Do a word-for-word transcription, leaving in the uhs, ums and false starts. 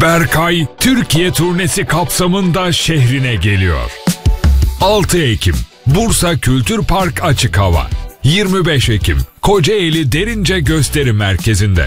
Berkay, Türkiye turnesi kapsamında şehrine geliyor. altı Ekim, Bursa Kültür Park Açık Hava. yirmi beş Ekim, Kocaeli Derince Gösteri Merkezi'nde.